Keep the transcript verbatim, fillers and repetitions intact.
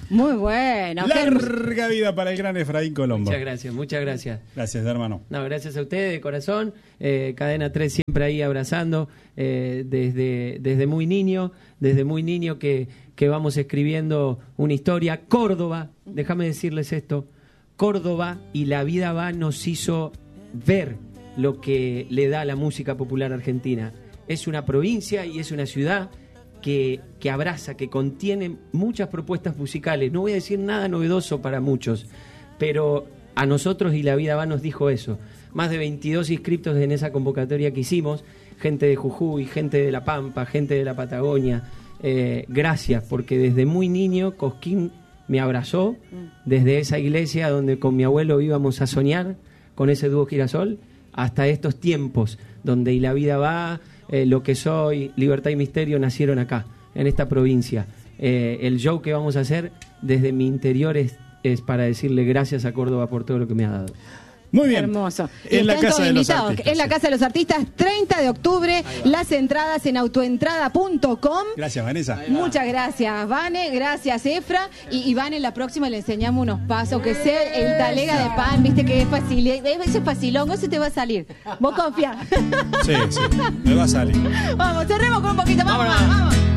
Muy bueno. Larga vida para el gran Efraín Colombo. Muchas gracias, muchas gracias. Gracias, hermano. No, gracias a ustedes de corazón. Eh, Cadena tres siempre ahí abrazando, eh, desde, desde muy niño, desde muy niño que, que vamos escribiendo una historia. Córdoba, déjame decirles esto, Córdoba y La Vida Va nos hizo ver lo que le da la música popular argentina. Es una provincia y es una ciudad que, que abraza, que contiene muchas propuestas musicales. No voy a decir nada novedoso para muchos, pero a nosotros y La Vida Va nos dijo eso. Más de veintidós inscriptos en esa convocatoria que hicimos, gente de Jujuy, gente de La Pampa, gente de la Patagonia. Eh, gracias, porque desde muy niño Cosquín me abrazó, desde esa iglesia donde con mi abuelo íbamos a soñar, con ese dúo Girasol, hasta estos tiempos donde Y La Vida Va, eh, Lo que soy, Libertad y Misterio nacieron acá, en esta provincia. Eh, el show que vamos a hacer desde mi interior es, es para decirle gracias a Córdoba por todo lo que me ha dado. Muy bien. Hermoso. En la casa de los artistas. En la Casa de los Artistas, treinta de octubre. Las entradas en autoentrada punto com. Gracias, Vanessa. Muchas gracias, Vane. Gracias, Efra. Y, y Vane, la próxima le enseñamos unos pasos. Que sea el talega de pan, viste que es fácil. Ese facilón, ese te va a salir. Vos confía. Sí, sí. Me va a salir. Vamos, cerremos con un poquito. Vamos, vamos. vamos.